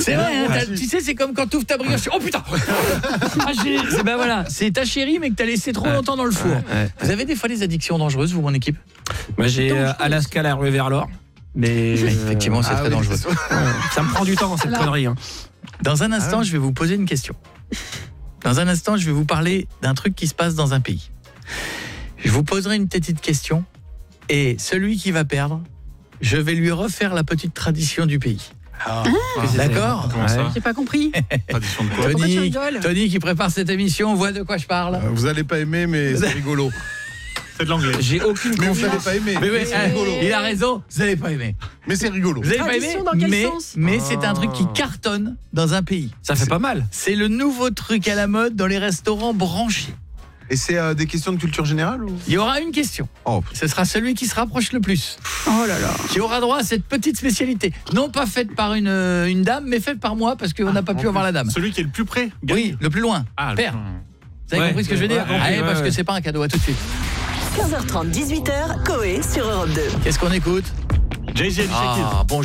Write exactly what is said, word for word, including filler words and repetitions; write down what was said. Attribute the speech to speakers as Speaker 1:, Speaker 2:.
Speaker 1: C'est vrai, hein, tu sais, c'est comme quand tu ouvres ta brioche. Oh putain. Ah, j'ai... C'est, ben voilà, c'est ta chérie, mais que t'as laissé trop longtemps dans le four. Ouais, ouais. Vous avez des fois des addictions dangereuses, vous, mon équipe?
Speaker 2: Moi, j'ai euh, Alaska, la ruée vers l'or. Mais
Speaker 1: oui, effectivement, c'est ah, très oui, dangereux.
Speaker 2: Ça me prend du temps, cette Alors... connerie. Hein.
Speaker 1: Dans un instant, ah, oui. je vais vous poser une question. Dans un instant, je vais vous parler d'un truc qui se passe dans un pays. Je vous poserai une petite question et celui qui va perdre, je vais lui refaire la petite tradition du pays. Ah, ah, d'accord.
Speaker 3: Comment ça ?
Speaker 4: J'ai pas compris.
Speaker 3: Tradition de quoi ?
Speaker 1: Tony, Tony qui prépare cette émission, voit de quoi je parle.
Speaker 5: Euh, vous allez pas aimer, mais c'est rigolo.
Speaker 3: C'est de l'anglais.
Speaker 1: J'ai aucune
Speaker 5: mais
Speaker 1: confiance.
Speaker 5: Vous allez pas aimer.
Speaker 1: Mais, mais,
Speaker 5: mais c'est
Speaker 1: euh,
Speaker 5: rigolo.
Speaker 1: Il a raison, vous allez pas aimer.
Speaker 5: Mais c'est rigolo.
Speaker 1: Vous allez pas aimer,
Speaker 4: dans quel
Speaker 1: mais,
Speaker 4: sens
Speaker 1: mais
Speaker 5: ah.
Speaker 1: c'est un truc qui cartonne dans un pays.
Speaker 2: Ça fait
Speaker 1: c'est,
Speaker 2: pas mal.
Speaker 1: C'est le nouveau truc à la mode dans les restaurants branchés.
Speaker 5: Et c'est euh, des questions de culture générale ou...
Speaker 1: Il y aura une question. Oh. Ce sera celui qui se rapproche le plus.
Speaker 4: Oh là là.
Speaker 1: Qui aura droit à cette petite spécialité. Non pas faite par une, une dame, mais faite par moi parce qu'on n'a ah, pas pu plus. avoir la dame.
Speaker 3: Celui qui est le plus près.
Speaker 1: Gagne. Oui, le plus loin. Ah, Père. Plus... Vous avez ouais, compris ce que je veux dire?
Speaker 2: ouais,
Speaker 1: Allez,
Speaker 2: ouais,
Speaker 1: parce
Speaker 2: ouais.
Speaker 1: que c'est pas un cadeau, à tout de suite.
Speaker 6: quinze heures trente, dix-huit heures, Coé sur Europe deux.
Speaker 1: Qu'est-ce qu'on écoute?
Speaker 3: Jay-Z et Alicia Keys.
Speaker 1: Ah, bon.